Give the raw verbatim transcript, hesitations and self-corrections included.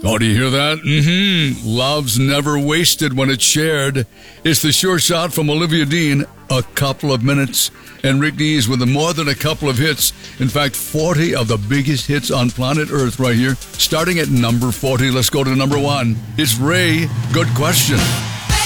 Oh, do you hear that? Mm-hmm. Love's never wasted when it's shared. It's the sure shot from Olivia Dean. A couple of minutes. And Rick Dees with more than a couple of hits. In fact, forty of the biggest hits on planet Earth right here. Starting at number forty. Let's go to number one. It's Ray. Good question.